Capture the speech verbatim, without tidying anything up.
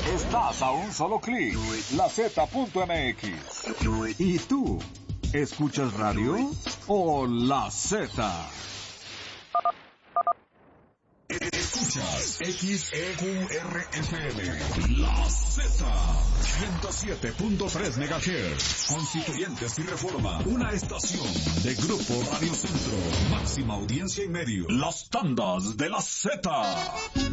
Estás a un solo clic. La Z punto M X. ¿Y tú? ¿Escuchas radio o La Z? Escuchas X E Q R F M, La Z, ciento siete punto tres megahertz, Constituyentes y Reforma, una estación de Grupo Radio Centro, máxima audiencia y medio, las tandas de la Z.